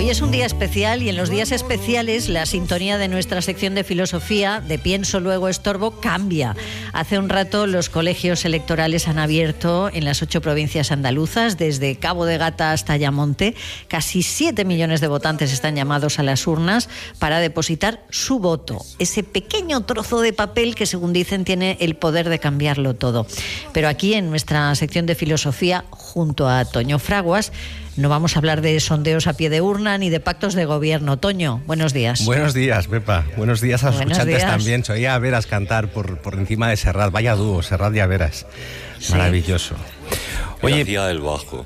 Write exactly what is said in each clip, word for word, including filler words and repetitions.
Hoy es un día especial y en los días especiales la sintonía de nuestra sección de filosofía, de Pienso Luego Estorbo, cambia. Hace un rato los colegios electorales han abierto en las ocho provincias andaluzas, desde Cabo de Gata hasta Ayamonte. Casi siete millones de votantes están llamados a las urnas para depositar su voto, ese pequeño trozo de papel que, según dicen, tiene el poder de cambiarlo todo. Pero aquí en nuestra sección de filosofía, junto a Toño Fraguas, no vamos a hablar de sondeos a pie de urna ni de pactos de gobierno. Toño, buenos días. Buenos días, Pepa. Buenos días a los Buenos escuchantes días. también. Soy a Veras cantar por, por encima de Serrat. Vaya dúo, Serrat y Averas. Sí. Maravilloso. Oye, hacía el bajo.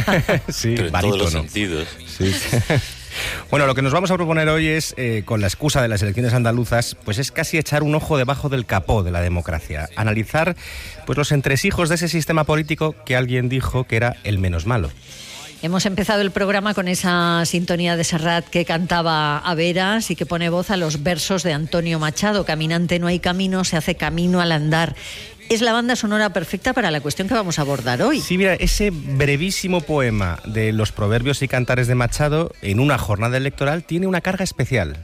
Sí, pero en barítono. todos los sentidos. Sí. Bueno, lo que nos vamos a proponer hoy es, eh, con la excusa de las elecciones andaluzas, pues es casi echar un ojo debajo del capó de la democracia. Analizar pues los entresijos de ese sistema político que alguien dijo que era el menos malo. Hemos empezado el programa con esa sintonía de Serrat que cantaba Averas y que pone voz a los versos de Antonio Machado. Caminante no hay camino, se hace camino al andar. Es la banda sonora perfecta para la cuestión que vamos a abordar hoy. Sí, mira, ese brevísimo poema de los proverbios y cantares de Machado en una jornada electoral tiene una carga especial.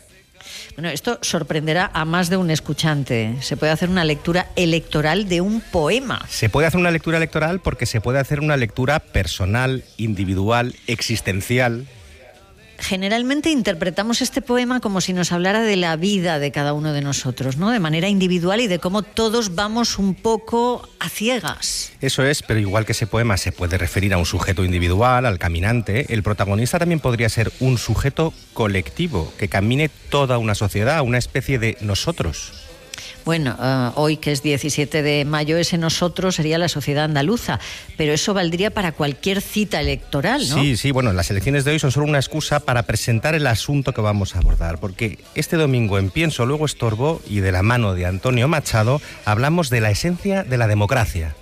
Bueno, esto sorprenderá a más de un escuchante. Se puede hacer una lectura electoral de un poema. Se puede hacer una lectura electoral porque se puede hacer una lectura personal, individual, existencial. Generalmente interpretamos este poema como si nos hablara de la vida de cada uno de nosotros, ¿no? De manera individual y de cómo todos vamos un poco a ciegas. Eso es, pero igual que ese poema se puede referir a un sujeto individual, al caminante, el protagonista también podría ser un sujeto colectivo, que camine toda una sociedad, una especie de nosotros. Bueno, uh, hoy que es diecisiete de mayo, ese nosotros sería la sociedad andaluza, pero eso valdría para cualquier cita electoral, ¿no? Sí, sí, bueno, las elecciones de hoy son solo una excusa para presentar el asunto que vamos a abordar, porque este domingo en Pienso Luego Estorbo y de la mano de Antonio Machado hablamos de la esencia de la democracia.